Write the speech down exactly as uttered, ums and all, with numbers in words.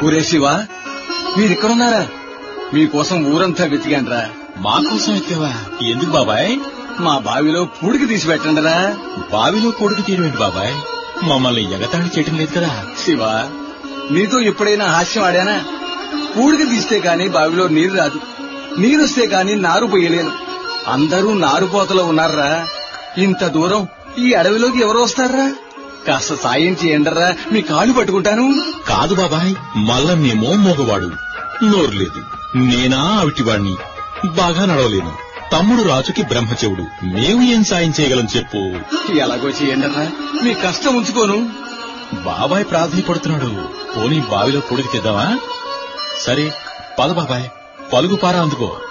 ఊరే శివ, మీరిక్కడున్నారా? మీకోసం ఊరంతా వెతికాండ్రా. మా కోసం ఎత్తావా? ఎందుకు బాబాయ్? మా బావిలో పూడికి తీసి పెట్టండిరా. బావిలో పూడికి తీయమేంటి బాబాయ్? మమ్మల్ని ఎగతాళి చేయటం లేదు కదా. శివ, నీతో ఎప్పుడైనా హాస్యం ఆడానా? పూడికి తీస్తే కాని బావిలో నీరు రాదు, నీరొస్తే కాని నారు పోయలేను. అందరూ నారుపోతలో ఉన్నారా. ఇంత దూరం ఈ అడవిలోకి ఎవరు వస్తారా? కాస్త సాయం చేయండిరా, మీ కాలు పట్టుకుంటాను. కాదు బాబాయ్, మల్లన్నేమో మోగవాడు, నోరు లేదు. నేనా అవిటివాణ్ణి, బాగా నడవలేను. తమ్ముడు రాజుకి బ్రహ్మచెవుడు. మేము ఏం సాయం చేయగలం చెప్పు? ఎలాగో చేయండిరా, మీ కష్టం ఉంచుకోను. బాబాయ్ ప్రాధాన్యపడుతున్నాడు. పోనీ బావిలో పొడికి తెద్దామా? సరే పద బాబాయ్, పలుగు పారా అందుకో.